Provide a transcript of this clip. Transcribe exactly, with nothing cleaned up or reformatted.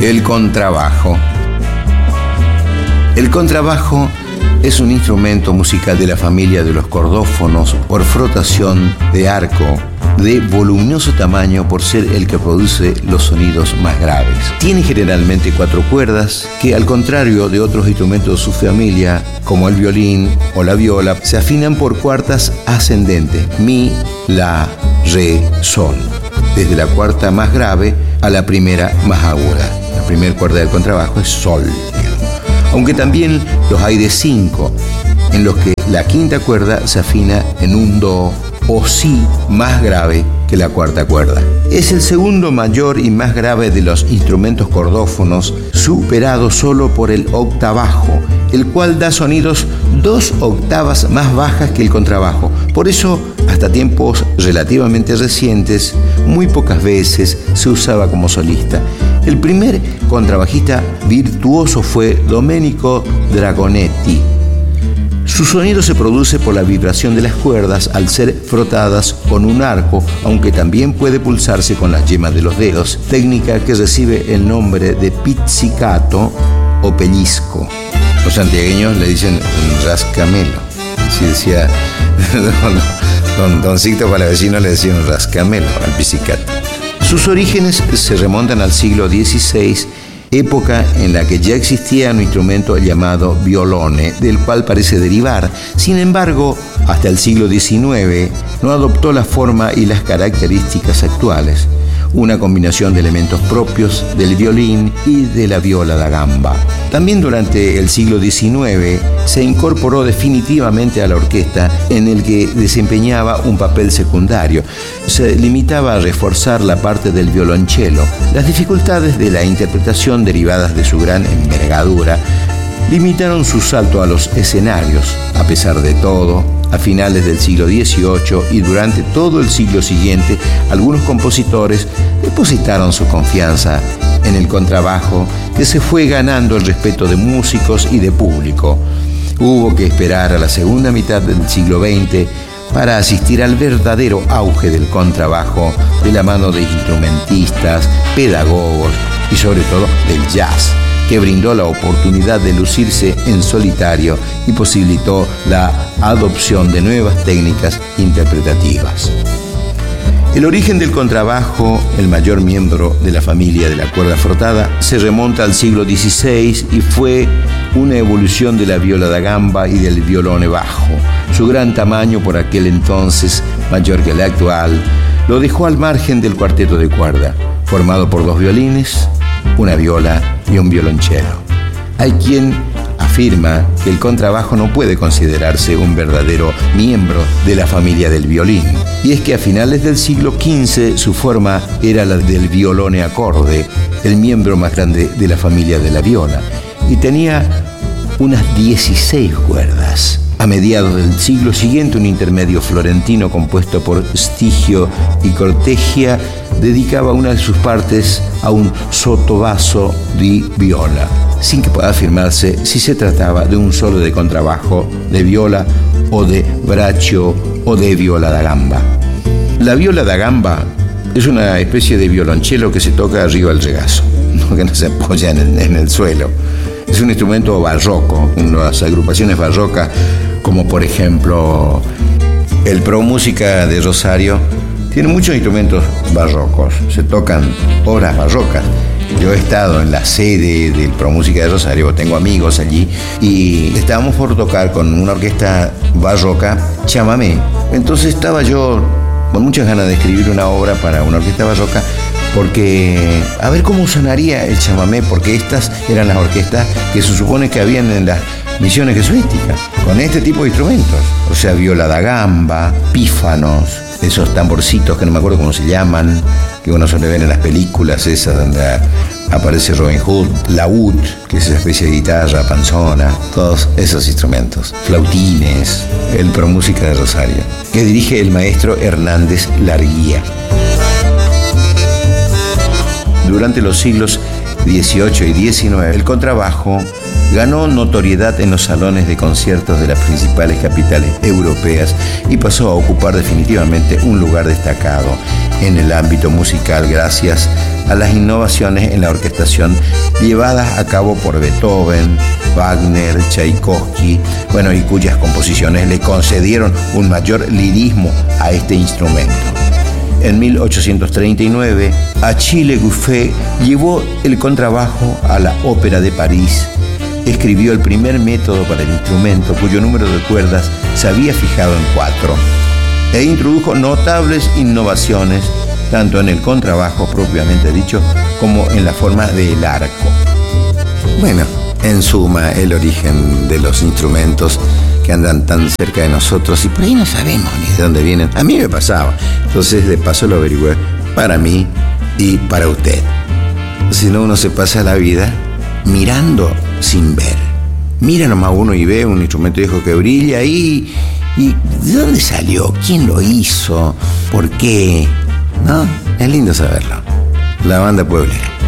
El contrabajo. El contrabajo es un instrumento musical de la familia de los cordófonos por frotación de arco, de voluminoso tamaño por ser el que produce los sonidos más graves. Tiene generalmente cuatro cuerdas que, al contrario de otros instrumentos de su familia, como el violín o la viola, se afinan por cuartas ascendentes: mi, la, re, sol, desde la cuarta más grave a la primera más aguda. La primera cuerda del contrabajo es sol, aunque también los hay de cinco, en los que la quinta cuerda se afina en un do o si más grave que la cuarta cuerda. Es el segundo mayor y más grave de los instrumentos cordófonos, superado solo por el octabajo, el cual da sonidos dos octavas más bajas que el contrabajo. Por eso, hasta tiempos relativamente recientes, muy pocas veces se usaba como solista. El primer contrabajista virtuoso fue Domenico Dragonetti. Su sonido se produce por la vibración de las cuerdas al ser frotadas con un arco, aunque también puede pulsarse con las yemas de los dedos, técnica que recibe el nombre de pizzicato o pellizco. Los santiagueños le dicen rascamelo. Así decía don, don, don Sixto Palavecino, le decía un rascamelo al pizzicato. Sus orígenes se remontan al siglo dieciséis, época en la que ya existía un instrumento llamado violone, del cual parece derivar. Sin embargo, hasta el siglo diecinueve no adoptó la forma y las características actuales, una combinación de elementos propios del violín y de la viola da gamba. También durante el siglo diecinueve se incorporó definitivamente a la orquesta, en el que desempeñaba un papel secundario. Se limitaba a reforzar la parte del violonchelo. Las dificultades de la interpretación derivadas de su gran envergadura limitaron su salto a los escenarios. A pesar de todo, a finales del siglo dieciocho y durante todo el siglo siguiente, algunos compositores depositaron su confianza en el contrabajo, que se fue ganando el respeto de músicos y de público. Hubo que esperar a la segunda mitad del siglo veinte para asistir al verdadero auge del contrabajo, de la mano de instrumentistas, pedagogos y sobre todo del jazz, que brindó la oportunidad de lucirse en solitario y posibilitó la adopción de nuevas técnicas interpretativas. El origen del contrabajo, el mayor miembro de la familia de la cuerda frotada, se remonta al siglo dieciséis y fue una evolución de la viola da gamba y del violone bajo. Su gran tamaño, por aquel entonces mayor que el actual, lo dejó al margen del cuarteto de cuerda, formado por dos violines, una viola y un violonchelo. Hay quien afirma que el contrabajo no puede considerarse un verdadero miembro de la familia del violín, y es que a finales del siglo quince su forma era la del violone acorde, el miembro más grande de la familia de la viola, y tenía unas dieciséis cuerdas. A mediados del siglo siguiente, un intermedio florentino compuesto por Stigio y Corteggia dedicaba una de sus partes a un sottobasso di viola, sin que pueda afirmarse si se trataba de un solo de contrabajo, de viola o de braccio o de viola da gamba. La viola da gamba es una especie de violonchelo que se toca arriba del regazo, no, que no se apoya en el, en el suelo. Es un instrumento barroco, en las agrupaciones barrocas, como por ejemplo el Pro Música de Rosario, tiene muchos instrumentos barrocos, se tocan obras barrocas. Yo he estado en la sede del Pro Música de Rosario, tengo amigos allí, y estábamos por tocar con una orquesta barroca chamamé. Entonces estaba yo con muchas ganas de escribir una obra para una orquesta barroca, porque a ver cómo sonaría el chamamé, porque estas eran las orquestas que se supone que habían en las misiones jesuíticas, con este tipo de instrumentos, o sea, viola da gamba, pífanos, esos tamborcitos que no me acuerdo cómo se llaman, que uno suele ver en las películas esas donde aparece Robin Hood, laúd, que es esa especie de guitarra panzona, todos esos instrumentos, flautines, el Pro Música de Rosario, que dirige el maestro Hernández Larguía. Durante los siglos dieciocho y diecinueve, el contrabajo ganó notoriedad en los salones de conciertos de las principales capitales europeas y pasó a ocupar definitivamente un lugar destacado en el ámbito musical gracias a las innovaciones en la orquestación llevadas a cabo por Beethoven, Wagner, Tchaikovsky, bueno, y cuyas composiciones le concedieron un mayor lirismo a este instrumento. En mil ochocientos treinta y nueve, Achille Gouffet llevó el contrabajo a la Ópera de París. Escribió el primer método para el instrumento, cuyo número de cuerdas se había fijado en cuatro, e introdujo notables innovaciones tanto en el contrabajo propiamente dicho como en la forma del arco. Bueno, en suma, el origen de los instrumentos que andan tan cerca de nosotros y por ahí no sabemos ni de dónde vienen. A mí me pasaba. Entonces, de paso lo averigüé para mí y para usted. Si no, uno se pasa la vida mirando sin ver. Mira nomás uno y ve un instrumento viejo que brilla ahí. ¿Y de dónde salió? ¿Quién lo hizo? ¿Por qué? ¿No? Es lindo saberlo. La Banda Pueblera.